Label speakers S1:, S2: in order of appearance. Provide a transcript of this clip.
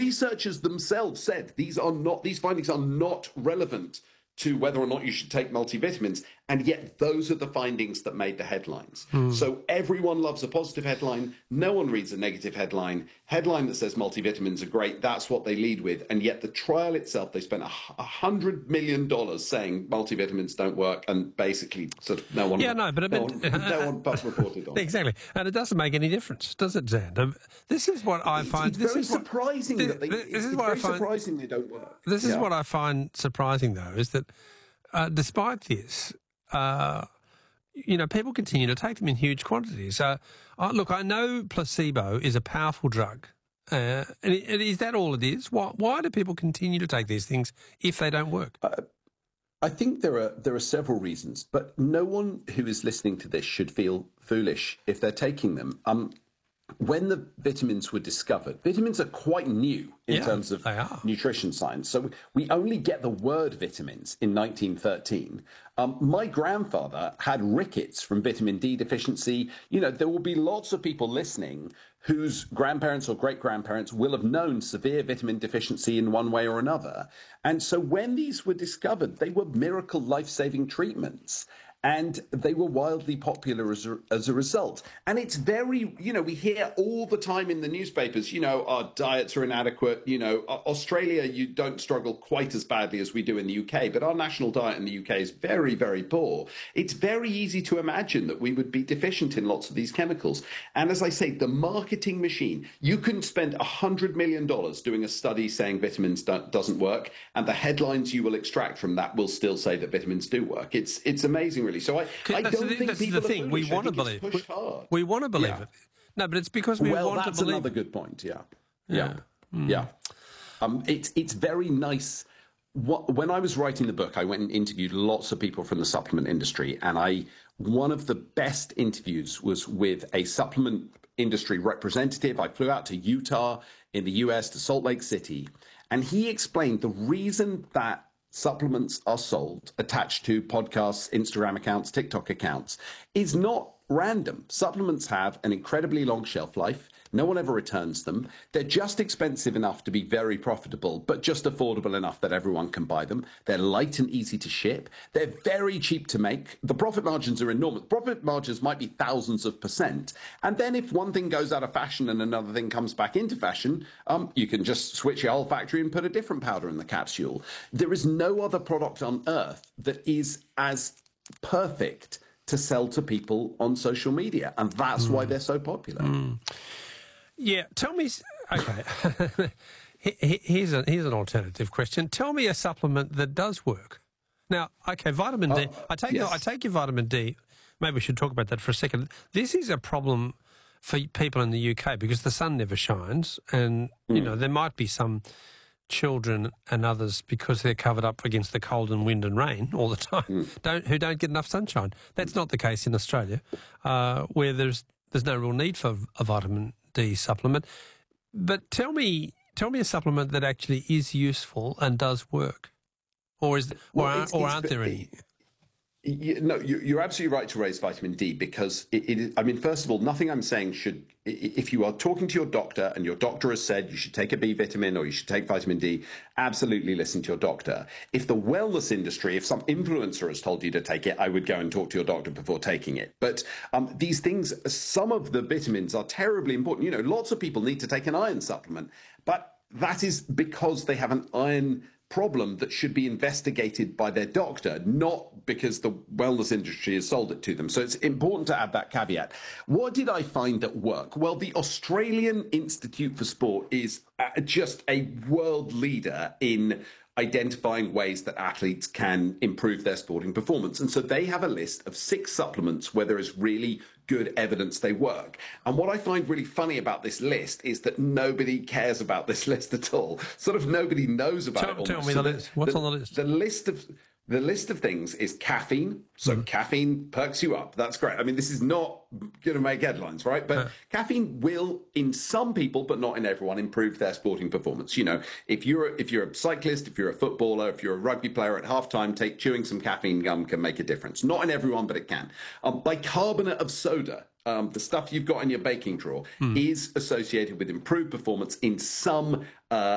S1: researchers themselves said these findings are not relevant to whether or not you should take multivitamins, and yet those are the findings that made the headlines. So everyone loves a positive headline. No one reads a negative headline. Headline that says multivitamins are great, that's what they lead with. And yet the trial itself, they spent $100 million saying multivitamins don't work, and basically sort of no one reported on
S2: exactly. And it doesn't make any difference, does it, Xander? This is what I find...
S1: It's very surprising that they don't work.
S2: This is what I find surprising, though, is that despite this, people continue to take them in huge quantities. Look, I know placebo is a powerful drug. And is that all it is? Why do people continue to take these things if they don't work?
S1: I think there are several reasons, but no one who is listening to this should feel foolish if they're taking them. When the vitamins were discovered, vitamins are quite new in terms of nutrition science. So we only get the word vitamins in 1913. My grandfather had rickets from vitamin D deficiency. There will be lots of people listening whose grandparents or great-grandparents will have known severe vitamin deficiency in one way or another. And so when these were discovered, they were miracle life-saving treatments. And they were wildly popular as a result. And it's very, we hear all the time in the newspapers, our diets are inadequate. Australia, you don't struggle quite as badly as we do in the UK, but our national diet in the UK is very, very poor. It's very easy to imagine that we would be deficient in lots of these chemicals. And as I say, the marketing machine, you can spend $100 million doing a study saying vitamins doesn't work, and the headlines you will extract from that will still say that vitamins do work. It's amazing, really. So I don't think people are foolish.
S2: We want to believe. We want to believe it. No, but it's because we want to believe.
S1: Well, that's another good point. Yeah. It's very nice. When I was writing the book, I went and interviewed lots of people from the supplement industry, and one of the best interviews was with a supplement industry representative. I flew out to Utah in the US, to Salt Lake City, and he explained the reason that supplements are sold, attached to podcasts, Instagram accounts, TikTok accounts, is not random. Supplements have an incredibly long shelf life. No one ever returns them. They're just expensive enough to be very profitable, but just affordable enough that everyone can buy them. They're light and easy to ship. They're very cheap to make. The profit margins are enormous. Profit margins might be thousands of %. And then if one thing goes out of fashion and another thing comes back into fashion, you can just switch your whole factory and put a different powder in the capsule. There is no other product on earth that is as perfect to sell to people on social media. And that's why they're so popular.
S2: Yeah, tell me. Okay, here's an alternative question. Tell me a supplement that does work. Now, okay, vitamin D. I take your vitamin D. Maybe we should talk about that for a second. This is a problem for people in the UK because the sun never shines, and there might be some children and others because they're covered up against the cold and wind and rain all the time. Who don't get enough sunshine. That's not the case in Australia, where there's no real need for a vitamin D supplement. But tell me a supplement that actually is useful and does work, or aren't there any?
S1: No, you're absolutely right to raise vitamin D because first of all, nothing I'm saying should, if you are talking to your doctor and your doctor has said you should take a B vitamin or you should take vitamin D, absolutely listen to your doctor. If the wellness industry, if some influencer has told you to take it, I would go and talk to your doctor before taking it. But these things, some of the vitamins are terribly important. Lots of people need to take an iron supplement, but that is because they have an iron problem that should be investigated by their doctor, not because the wellness industry has sold it to them. So it's important to add that caveat. What did I find at work? Well, the Australian Institute for Sport is just a world leader in identifying ways that athletes can improve their sporting performance. And so they have a list of 6 supplements where there is really good evidence they work. And what I find really funny about this list is that nobody cares about this list at all. Sort of nobody knows about it.
S2: Tell me the list. What's on the list?
S1: The list of things is caffeine. So caffeine perks you up. That's great. I mean, this is not going to make headlines, right? But caffeine will, in some people, but not in everyone, improve their sporting performance. If you're a cyclist, if you're a footballer, if you're a rugby player at halftime, chewing some caffeine gum can make a difference. Not in everyone, but it can. Bicarbonate of soda. The stuff you've got in your baking drawer is associated with improved performance in some